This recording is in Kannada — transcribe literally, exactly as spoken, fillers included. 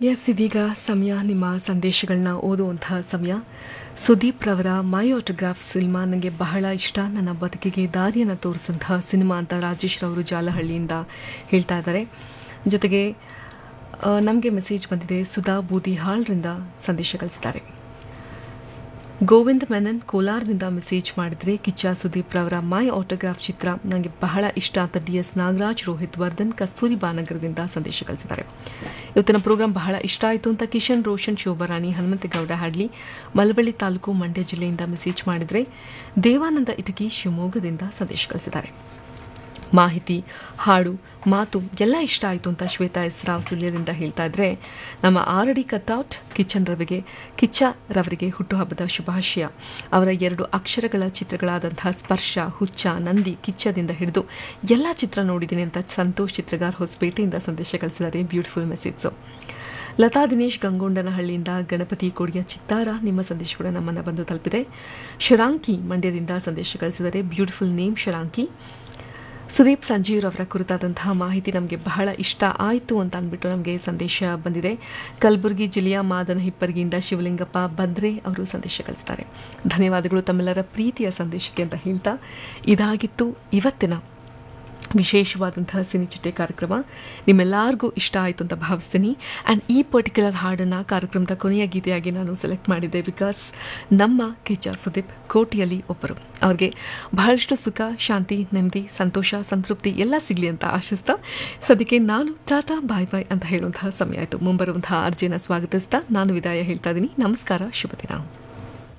ಎಸ್, ಇದೀಗ ಸಮಯ ನಿಮ್ಮ ಸಂದೇಶಗಳನ್ನ ಓದುವಂತಹ ಸಮಯ. ಸುದೀಪ್ ರವರ ಮೈ ಆಟೋಗ್ರಾಫ್ ಸಿನಿಮಾ ನನಗೆ ಬಹಳ ಇಷ್ಟ, ನನ್ನ ಬದುಕಿಗೆ ದಾರಿಯನ್ನು ತೋರಿಸಿದಂತಹ ಸಿನಿಮಾ ಅಂತ ರಾಜೇಶ್ ರವರು ಜಾಲಹಳ್ಳಿಯಿಂದ ಹೇಳ್ತಾ ಇದ್ದಾರೆ. ಜೊತೆಗೆ ನಮಗೆ ಮೆಸೇಜ್ ಬಂದಿದೆ, ಸುಧಾ ಬೂದಿಹಾಳ್ರಿಂದ ಸಂದೇಶ ಕಳಿಸಿದ್ದಾರೆ. ಗೋವಿಂದ್ ಮೆನನ್ ಕೋಲಾರದಿಂದ ಮೆಸೇಜ್ ಮಾಡಿದರೆ, ಕಿಚ್ಚ ಸುದೀಪ್ ರವರ ಮೈ ಆಟೋಗ್ರಾಫ್ ಚಿತ್ರ ನನಗೆ ಬಹಳ ಇಷ್ಟ ಅಂತ ಡಿ ಎಸ್ ನಾಗರಾಜ್, ರೋಹಿತ್ ವರ್ಧನ್, ಕಸ್ತೂರಿ ಬಾನಗರದಿಂದ ಸಂದೇಶ ಕಳಿಸಿದ್ದಾರೆ. ಇವತ್ತಿನ ಪ್ರೋಗ್ರಾಂ ಬಹಳ ಇಷ್ಟ ಆಯಿತು ಅಂತ ಕಿಶನ್ ರೋಷನ್, ಶೋಭರಾಣಿ, ಹನುಮಂತಗೌಡ ಹ್ಯಾಡ್ಲಿ, ಮಲವಳ್ಳಿ ತಾಲೂಕು, ಮಂಡ್ಯ ಜಿಲ್ಲೆಯಿಂದ ಮೆಸೇಜ್ ಮಾಡಿದರೆ, ದೇವಾನಂದ ಇಟಕಿ ಶಿವಮೊಗ್ಗದಿಂದ ಸಂದೇಶ ಕಳಿಸಿದ್ದಾರೆ. ಮಾಹಿತಿ, ಹಾಡು, ಮಾತು ಎಲ್ಲ ಇಷ್ಟ ಆಯಿತು ಅಂತ ಶ್ವೇತಾ ಎಸ್ ರಾವ್ ಸುಳ್ಯದಿಂದ ಹೇಳ್ತಾ ಇದ್ರೆ, ನಮ್ಮ ಆರಡಿ ಕಟ್ಔಟ್ ಕಿಚನ್ ರವಿಗೆ ಕಿಚ್ಚ ರವರಿಗೆ ಹುಟ್ಟುಹಬ್ಬದ ಶುಭಾಶಯ. ಅವರ ಎರಡು ಅಕ್ಷರಗಳ ಚಿತ್ರಗಳಾದಂತಹ ಸ್ಪರ್ಶ, ಹುಚ್ಚ, ನಂದಿ, ಕಿಚ್ಚದಿಂದ ಹಿಡಿದು ಎಲ್ಲ ಚಿತ್ರ ನೋಡಿದ್ದೀನಿ ಅಂತ ಸಂತೋಷ್ ಚಿತ್ರಗಾರ್ ಹೊಸಪೇಟೆಯಿಂದ ಸಂದೇಶ ಕಳಿಸಿದ್ದಾರೆ. ಬ್ಯೂಟಿಫುಲ್ ಮೆಸೇಜ್ಸು. ಲತಾ ದಿನೇಶ್ ಗಂಗೊಂಡನಹಳ್ಳಿಯಿಂದ, ಗಣಪತಿ ಕೊಡಿಯ ಚಿತ್ತಾರ, ನಿಮ್ಮ ಸಂದೇಶ ಕೂಡ ನಮ್ಮನ್ನು ಬಂದು ತಲುಪಿದೆ. ಶರಾಂಕಿ ಮಂಡ್ಯದಿಂದ ಸಂದೇಶ ಕಳಿಸಿದರೆ, ಬ್ಯೂಟಿಫುಲ್ ನೇಮ್ ಶರಾಂಕಿ. ಸುದೀಪ್ ಸಂಜೀವ್ ಅವರ ಕುರಿತಾದಂತಹ ಮಾಹಿತಿ ನಮಗೆ ಬಹಳ ಇಷ್ಟ ಆಯಿತು ಅಂತ ಅಂದ್ಬಿಟ್ಟು ನಮಗೆ ಸಂದೇಶ ಬಂದಿದೆ. ಕಲಬುರಗಿ ಜಿಲ್ಲೆಯ ಮಾದನ ಹಿಪ್ಪರ್ಗಿಯಿಂದ ಶಿವಲಿಂಗಪ್ಪ ಬದ್ರೆ ಅವರು ಸಂದೇಶ ಕಳಿಸ್ತಾರೆ. ಧನ್ಯವಾದಗಳು ತಮ್ಮೆಲ್ಲರ ಪ್ರೀತಿಯ ಸಂದೇಶಕ್ಕೆ ಅಂತ ಹೇಳ್ತಾ, ಇದಾಗಿತ್ತು ಇವತ್ತಿನ ವಿಶೇಷವಾದಂತಹ ಸಿನಿಚಿಟ್ಟೆ ಕಾರ್ಯಕ್ರಮ. ನಿಮ್ಮೆಲ್ಲರಿಗೂ ಇಷ್ಟ ಆಯಿತು ಅಂತ ಭಾವಿಸ್ತೀನಿ. ಆ್ಯಂಡ್ ಈ ಪರ್ಟಿಕ್ಯುಲರ್ ಹಾಡನ್ನು ಕಾರ್ಯಕ್ರಮದ ಕೊನೆಯ ಗೀತೆಯಾಗಿ ನಾನು ಸೆಲೆಕ್ಟ್ ಮಾಡಿದ್ದೆ, ಬಿಕಾಸ್ ನಮ್ಮ ಕಿಚ್ಚ ಸುದೀಪ್ ಕೋಟಿಯಲ್ಲಿ ಒಬ್ಬರು. ಅವ್ರಿಗೆ ಬಹಳಷ್ಟು ಸುಖ, ಶಾಂತಿ, ನೆಮ್ಮದಿ, ಸಂತೋಷ, ಸಂತೃಪ್ತಿ ಎಲ್ಲ ಸಿಗಲಿ ಅಂತ ಆಶಿಸ್ತಾ ಸದ್ಯಕ್ಕೆ ನಾನು ಟಾಟಾ ಬಾಯ್ ಬಾಯ್ ಅಂತ ಹೇಳುವಂತಹ ಸಮಯ ಆಯಿತು. ಮುಂಬರುವಂತಹ ಅರ್ಜಿಯನ್ನು ಸ್ವಾಗತಿಸ್ತಾ ನಾನು ವಿದಾಯ ಹೇಳ್ತಾ ಇದ್ದೀನಿ. ನಮಸ್ಕಾರ, ಶುಭ ದಿನ.